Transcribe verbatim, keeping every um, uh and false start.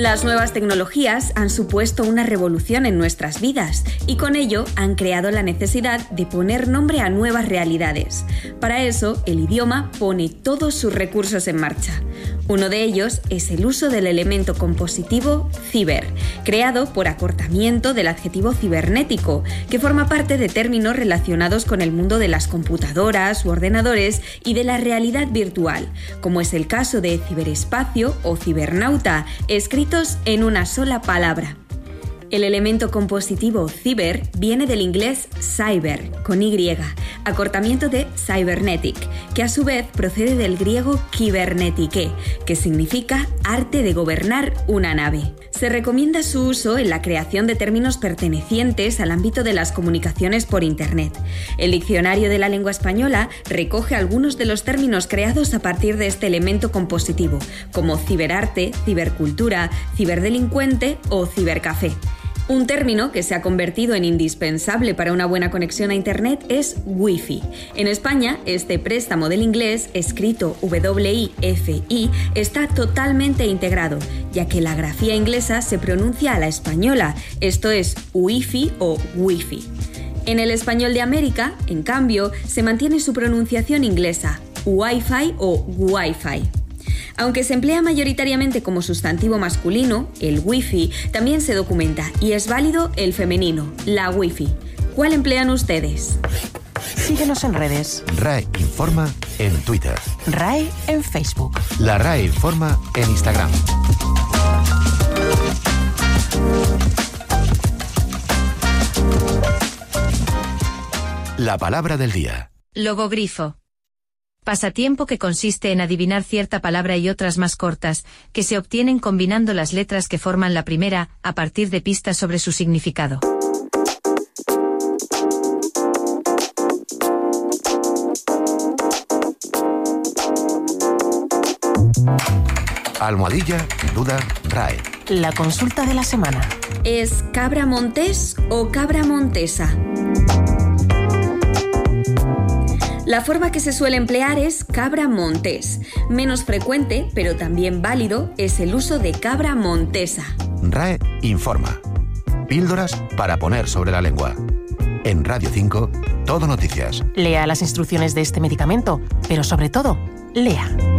Las nuevas tecnologías han supuesto una revolución en nuestras vidas y con ello han creado la necesidad de poner nombre a nuevas realidades. Para eso, el idioma pone todos sus recursos en marcha. Uno de ellos es el uso del elemento compositivo ciber, creado por acortamiento del adjetivo cibernético, que forma parte de términos relacionados con el mundo de las computadoras u ordenadores y de la realidad virtual, como es el caso de ciberespacio o cibernauta, escritos en una sola palabra. El elemento compositivo ciber viene del inglés cyber, con Y, acortamiento de cybernetic, que a su vez procede del griego kybernetike, que significa arte de gobernar una nave. Se recomienda su uso en la creación de términos pertenecientes al ámbito de las comunicaciones por Internet. El Diccionario de la Lengua Española recoge algunos de los términos creados a partir de este elemento compositivo, como ciberarte, cibercultura, ciberdelincuente o cibercafé. Un término que se ha convertido en indispensable para una buena conexión a Internet es Wi-Fi. En España, este préstamo del inglés, escrito W I F I, está totalmente integrado, ya que la grafía inglesa se pronuncia a la española, esto es Wi-Fi o Wi-Fi. En el español de América, en cambio, se mantiene su pronunciación inglesa, Wi-Fi o Wi-Fi. Aunque se emplea mayoritariamente como sustantivo masculino, el Wi-Fi también se documenta y es válido el femenino, la Wi-Fi. ¿Cuál emplean ustedes? Síguenos en redes. R A E Informa en Twitter. R A E en Facebook. La R A E Informa en Instagram. La palabra del día. Logogrifo. Pasatiempo que consiste en adivinar cierta palabra y otras más cortas, que se obtienen combinando las letras que forman la primera, a partir de pistas sobre su significado. Almohadilla, duda, R A E. La consulta de la semana. ¿Es cabra montés o cabra montesa? La forma que se suele emplear es cabra montés. Menos frecuente, pero también válido, es el uso de cabra montesa. R A E Informa. Píldoras para poner sobre la lengua. En Radio cinco, Todo Noticias. Lea las instrucciones de este medicamento, pero sobre todo, lea.